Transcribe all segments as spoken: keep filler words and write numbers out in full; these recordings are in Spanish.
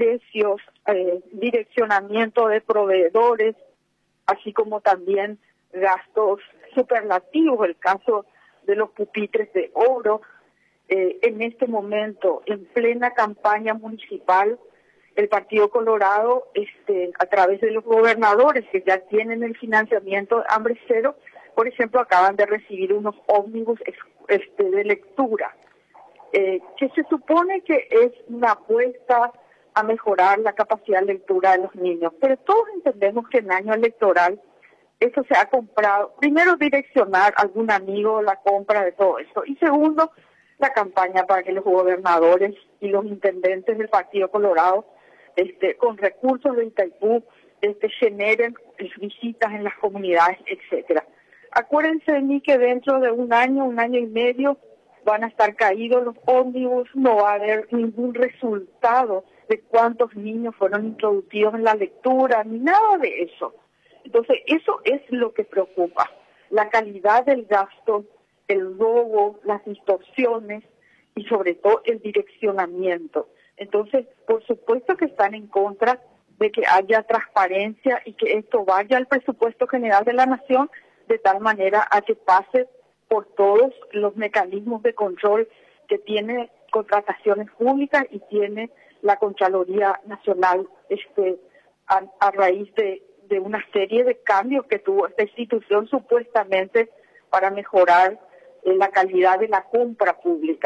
precios, eh, direccionamiento de proveedores, así como también gastos superlativos, el caso de los pupitres de oro. Eh, en este momento, en plena campaña municipal, el Partido Colorado, este, a través de los gobernadores que ya tienen el financiamiento de Hambre Cero, por ejemplo, acaban de recibir unos ómnibus este, de lectura, eh, que se supone que es una apuesta a mejorar la capacidad de lectura de los niños. Pero todos entendemos que en año electoral eso se ha comprado. Primero, direccionar a algún amigo la compra de todo eso. Y segundo, la campaña para que los gobernadores y los intendentes del Partido Colorado, este, con recursos de Itaipú, este, generen visitas en las comunidades, etcétera. Acuérdense de mí que dentro de un año, un año y medio, van a estar caídos los ómnibus, no va a haber ningún resultado de cuántos niños fueron introducidos en la lectura, ni nada de eso. Entonces, eso es lo que preocupa, la calidad del gasto, el robo, las distorsiones y sobre todo el direccionamiento. Entonces, por supuesto que están en contra de que haya transparencia y que esto vaya al presupuesto general de la Nación de tal manera a que pase por todos los mecanismos de control que tiene contrataciones públicas y tiene la Contraloría Nacional este, a, a raíz de, de una serie de cambios que tuvo esta institución supuestamente para mejorar eh, la calidad de la compra pública.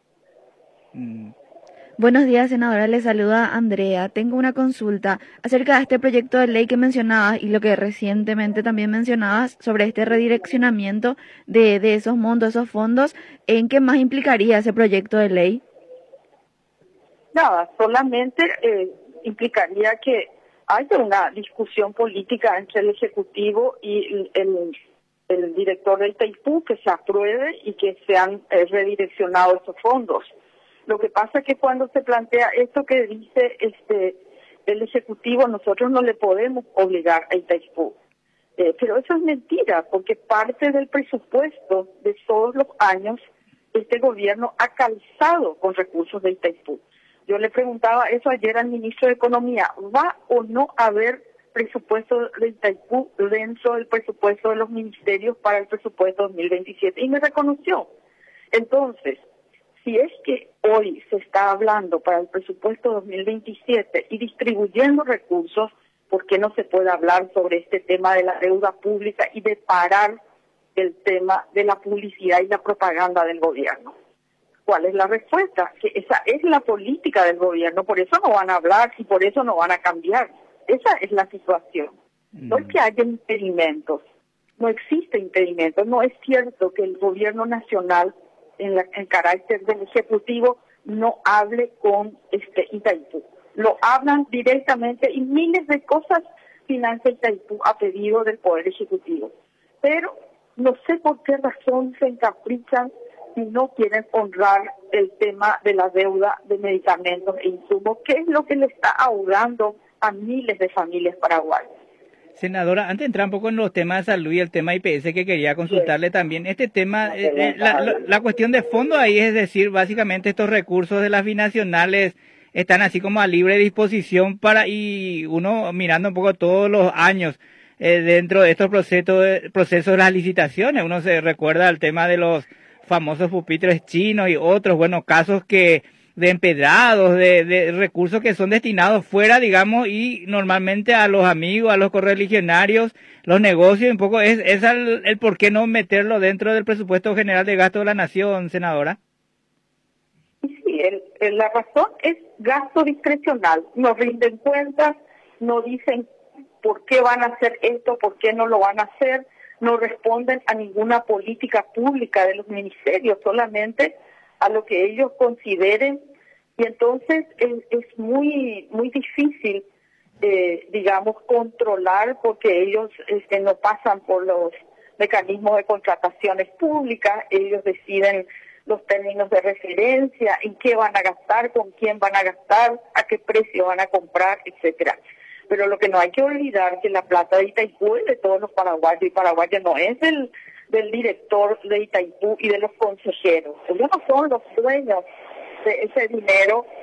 Mm. Buenos días, senadora. Le saluda Andrea. Tengo una consulta acerca de este proyecto de ley que mencionabas y lo que recientemente también mencionabas sobre este redireccionamiento de, de esos montos, esos fondos. ¿En qué más implicaría ese proyecto de ley? Nada, solamente eh, implicaría que haya una discusión política entre el Ejecutivo y el, el, el director del Itaipú, que se apruebe y que sean eh, redireccionados esos fondos. Lo que pasa es que cuando se plantea esto que dice este el Ejecutivo, nosotros no le podemos obligar a Itaipú. Eh, pero eso es mentira, porque parte del presupuesto de todos los años, este gobierno ha calzado con recursos de Itaipú. Yo le preguntaba eso ayer al ministro de Economía, ¿va o no a haber presupuesto de Itaipú dentro del presupuesto de los ministerios para el presupuesto dos mil veintisiete? Y me reconoció. Entonces, si es que hoy se está hablando para el presupuesto dos mil veintisiete y distribuyendo recursos, ¿por qué no se puede hablar sobre este tema de la deuda pública y de parar el tema de la publicidad y la propaganda del gobierno? ¿Cuál es la respuesta? Que esa es la política del gobierno, por eso no van a hablar y por eso no van a cambiar. Esa es la situación. No es que haya impedimentos, no existe impedimentos. No es cierto que el gobierno nacional en, la, en carácter del Ejecutivo no hable con este Itaipú. Lo hablan directamente y miles de cosas financia Itaipú a pedido del Poder Ejecutivo. Pero no sé por qué razón se encaprichan si no quieren honrar el tema de la deuda de medicamentos e insumos, que es lo que le está ahogando a miles de familias paraguayas. Senadora, antes de entrar un poco en los temas de salud y el tema I P S que quería consultarle sí. también, este tema, eh, eh, la, la, la cuestión de fondo ahí es decir, básicamente estos recursos de las binacionales están así como a libre disposición para, y uno mirando un poco todos los años eh, dentro de estos procesos, procesos de las licitaciones, uno se recuerda al tema de los famosos pupitres chinos y otros, bueno, casos que de empedrados, de, de recursos que son destinados fuera, digamos, y normalmente a los amigos, a los correligionarios, los negocios, un poco, es, es el, el por qué no meterlo dentro del presupuesto general de gasto de la nación, senadora. Sí, el, el, la razón es gasto discrecional, no rinden cuentas, no dicen por qué van a hacer esto, por qué no lo van a hacer, no responden a ninguna política pública de los ministerios, solamente a lo que ellos consideren, y entonces es, es muy muy difícil, eh, digamos, controlar, porque ellos este, no pasan por los mecanismos de contrataciones públicas, ellos deciden los términos de referencia, en qué van a gastar, con quién van a gastar, a qué precio van a comprar, etcétera. Pero lo que no hay que olvidar que la plata de Itaipú es de todos los paraguayos y paraguayas, no es del, del director de Itaipú y de los consejeros. Ellos no son los dueños de ese dinero